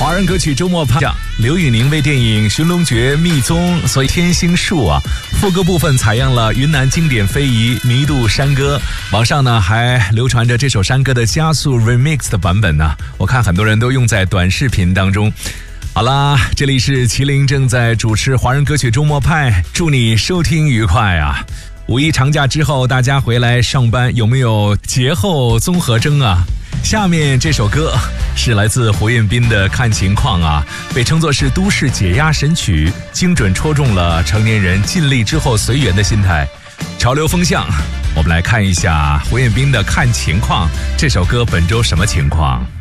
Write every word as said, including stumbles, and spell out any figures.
华人歌曲周末派，刘宇宁为电影《寻龙诀秘踪》所以天心树啊，副歌部分采样了云南经典非遗弥渡山歌，网上呢还流传着这首山歌的加速 remix 的版本呢，我看很多人都用在短视频当中。好啦，这里是麒麟正在主持华人歌曲周末派，祝你收听愉快啊！五一长假之后，大家回来上班有没有节后综合征啊？下面这首歌是来自胡彦斌的《看情况》啊，被称作是都市解压神曲，精准戳中了成年人尽力之后随缘的心态。潮流风向，我们来看一下胡彦斌的《看情况》这首歌本周什么情况。